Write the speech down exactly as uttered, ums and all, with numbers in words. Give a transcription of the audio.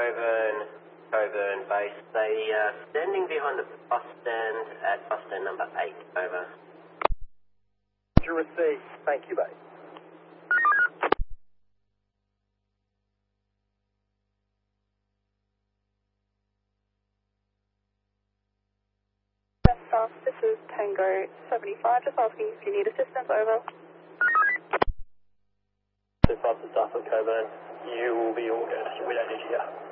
Coburn, Coburn base. They are uh, standing behind the bus stand at bus stand number eight. Over. To receive. Thank you, mate. Staff, this is Tango seventy-five, just asking if you need assistance, over. seventy-five to staff at Coburn, you will be all good, we don't need you here.